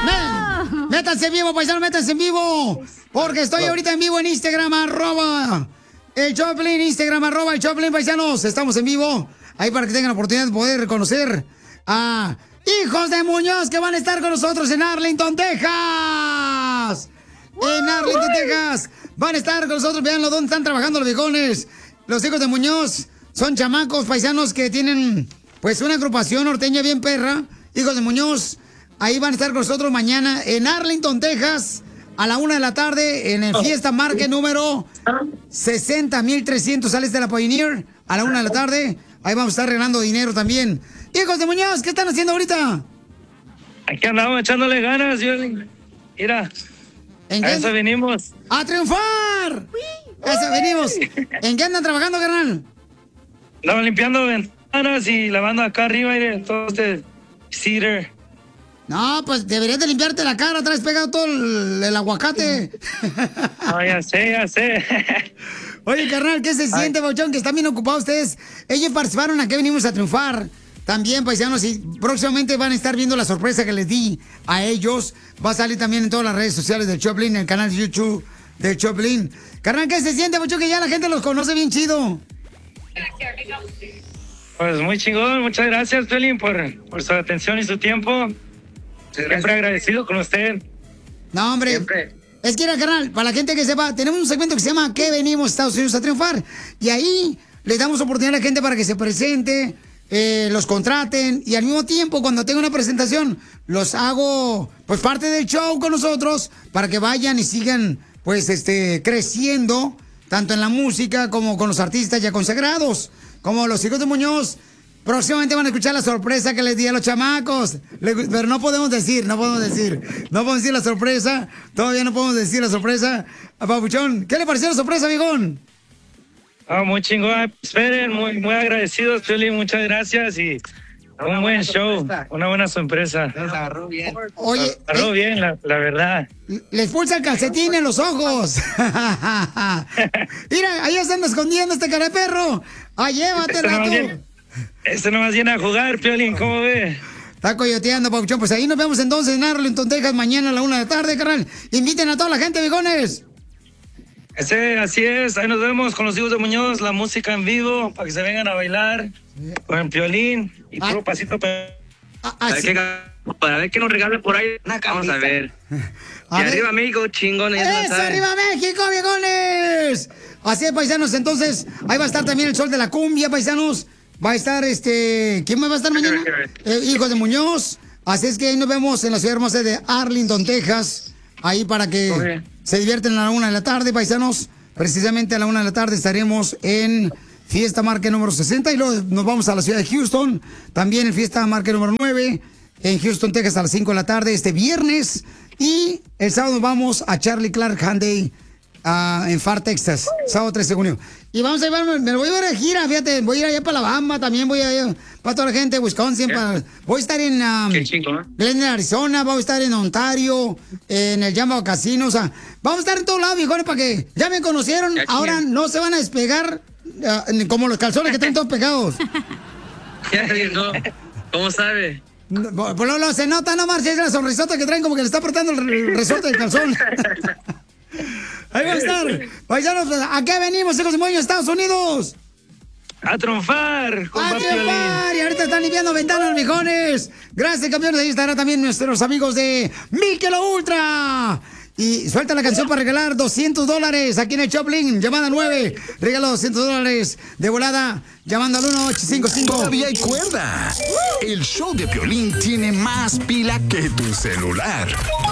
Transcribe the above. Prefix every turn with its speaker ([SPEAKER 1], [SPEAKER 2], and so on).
[SPEAKER 1] Métanse en vivo, paisano, métanse en vivo. Porque estoy ahorita en vivo en Instagram, @el Choplin, Instagram, @el Choplin, paisanos. Estamos en vivo. Ahí para que tengan la oportunidad de poder reconocer a Hijos de Muñoz que van a estar con nosotros en Arlington, Texas. En Arlington, Texas. Van a estar con nosotros. Veanlo dónde están trabajando los viejones. Los Hijos de Muñoz son chamacos paisanos que tienen pues una agrupación norteña bien perra. Hijos de Muñoz. Ahí van a estar con nosotros mañana en Arlington, Texas, a la 1 de la tarde, en el Fiesta Market número 60,300 sales de la Pioneer, a la 1 de la tarde. Ahí vamos a estar regalando dinero también. Hijos de Muñoz, ¿qué están haciendo ahorita?
[SPEAKER 2] Aquí andamos echándole ganas, mira. A eso venimos.
[SPEAKER 1] ¡A triunfar! A eso venimos. ¿En qué andan trabajando, carnal?
[SPEAKER 2] Estamos limpiando ventanas y lavando acá arriba y todo este cedar.
[SPEAKER 1] No, pues deberías de limpiarte la cara, traes pegado todo el aguacate.
[SPEAKER 2] No, ya sé.
[SPEAKER 1] Oye, carnal, ¿qué se siente, Bauchón? Que están bien ocupados ustedes. Ellos participaron a qué venimos a triunfar. También, paisanos, y próximamente van a estar viendo la sorpresa que les di a ellos. Va a salir también en todas las redes sociales del Choplin, en el canal de YouTube del Choplin. Carnal, ¿qué se siente, Bauchón? Que ya la gente los conoce bien chido.
[SPEAKER 2] Pues muy chingón, muchas gracias, Pelín, por su atención y su tiempo. Siempre agradecido con usted.
[SPEAKER 1] No, hombre.
[SPEAKER 2] Siempre.
[SPEAKER 1] Es que era, carnal, para la gente que sepa, tenemos un segmento que se llama ¿Qué venimos a Estados Unidos a triunfar? Y ahí le damos oportunidad a la gente para que se presente, los contraten y al mismo tiempo cuando tenga una presentación los hago pues parte del show con nosotros para que vayan y sigan pues creciendo tanto en la música como con los artistas ya consagrados, como los Hijos de Muñoz. Próximamente van a escuchar la sorpresa que les di a los chamacos. Pero no podemos decir la sorpresa. Todavía no podemos decir la sorpresa. A Papuchón, ¿qué le pareció la sorpresa, viejón?
[SPEAKER 2] Muy chingón. Esperen, muy agradecidos, Feli. Muchas gracias y un buen show. Una buena sorpresa.
[SPEAKER 3] Nos agarró bien.
[SPEAKER 1] Oye.
[SPEAKER 2] Agarró bien, la verdad.
[SPEAKER 1] Le expulsa el calcetín en los ojos. Mira, ahí se anda escondiendo este cara de perro. Llévatela tú.
[SPEAKER 2] Este nomás viene a jugar, Piolín, ¿cómo ve?
[SPEAKER 1] Está coyoteando, Papuchón. Pues ahí nos vemos entonces en Arlington, Texas, mañana a la 1 de la tarde, carnal. Inviten a toda la gente, viejones.
[SPEAKER 2] Así es, ahí nos vemos con los Hijos de Muñoz, la música en vivo, para que se vengan a bailar con el Piolín y puro pasito
[SPEAKER 3] para ver qué nos regala por ahí. Vamos a ver. Y arriba México, chingones.
[SPEAKER 1] ¡Eso, arriba México, viejones! Así es, paisanos, entonces, ahí va a estar también el Sol de la Cumbia, paisanos. Va a estar ¿quién más va a estar mañana? Hijos de Muñoz. Así es que ahí nos vemos en la ciudad hermosa de Arlington, Texas. Ahí para que se divierten a la 1 de la tarde, paisanos. Precisamente a la 1 de la tarde estaremos en Fiesta Market número 60 y luego nos vamos a la ciudad de Houston. También en Fiesta Market número 9 en Houston, Texas a las 5 de la tarde este viernes. Y el sábado nos vamos a Charlie Clark Hyundai en Far, Texas, sábado 13 de junio. Y vamos a llevarme, me lo voy a ir de gira, fíjate, voy a ir allá para Alabama, también voy a ir para toda la gente de Wisconsin, voy a estar en Glendale, Arizona, voy a estar en Ontario, en el Jambo Casino, o sea, vamos a estar en todos lados, viejones, para que ya me conocieron, ahora no se van a despegar como los calzones que están todos pegados.
[SPEAKER 3] ¿Cómo sabe?
[SPEAKER 1] Por lo se nota, no marches, la sonrisota que traen como que le está apretando el resorte del calzón. Ahí va a estar. Paisanos, ¿a qué venimos, Hijos de Muñoz, Estados Unidos?
[SPEAKER 2] A triunfar.
[SPEAKER 1] A triunfar. Y ahorita están limpiando ventanas, viejones. Gracias, campeones. Ahí estará también nuestros amigos de Michelob Ultra. Y suelta la canción para regalar $200 aquí en el Choplin. Llamada 9. Regalo $200 de volada. Llamando al 1-855.
[SPEAKER 4] Todavía hay cuerda. El show de Piolín tiene más pila que tu celular.